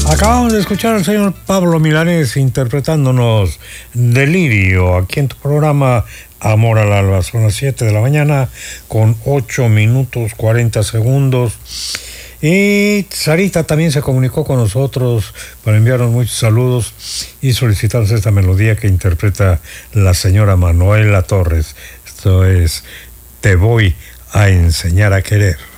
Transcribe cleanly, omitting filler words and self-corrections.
Acabamos de escuchar al señor Pablo Milanés interpretándonos Delirio aquí en tu programa Amor al Alba. Son las 7 de la mañana con 8 minutos 40 segundos. Y Sarita también se comunicó con nosotros para enviarnos muchos saludos y solicitarnos esta melodía que interpreta la señora Manuela Torres. Esto es Te voy a enseñar a querer.